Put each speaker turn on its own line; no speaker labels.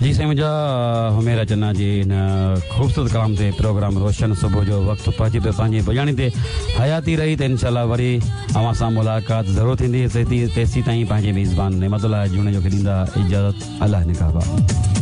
जी साईं, मुंहिंजा हुमेरा चन्ना जी हिन ख़ूबसूरत कलाम ते प्रोग्राम रोशन सुबुह जो वक़्तु पहुची पियो पंहिंजी पुॼाणी ते हयाती रही त इनशाला वरी अवां सां मुलाक़ात ज़रूरु थींदी। तेसीं ताईं पंहिंजे मेज़बान नेमतुल्लाह जूने जो खे ॾींदा इजाज़त। अल्लाह निगहबान।